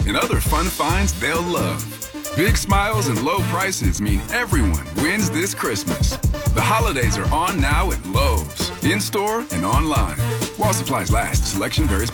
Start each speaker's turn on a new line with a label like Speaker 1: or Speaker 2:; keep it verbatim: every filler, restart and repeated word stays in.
Speaker 1: and other fun finds they'll love. Big smiles and low prices mean everyone wins this Christmas. The holidays are on now at Lowe's, in-store and online. While supplies last, selection varies.